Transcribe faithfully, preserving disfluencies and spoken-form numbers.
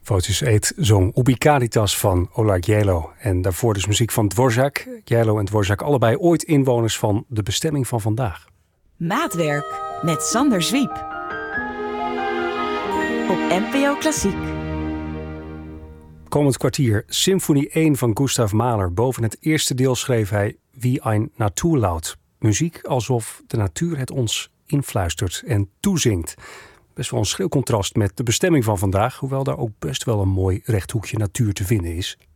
Votis Eet zong Ubi Caritas van Ola Gjeilo. En daarvoor dus muziek van Dvorak. Gjeilo en Dvorak, allebei ooit inwoners van de bestemming van vandaag. Maatwerk met Sander Zwiep. Op N P O Klassiek. Komend kwartier Symfonie één van Gustav Mahler. Boven het eerste deel schreef hij Wie ein Naturlaut. Muziek alsof de natuur het ons influistert en toezingt. Best wel een schril contrast met de bestemming van vandaag, hoewel daar ook best wel een mooi rechthoekje natuur te vinden is.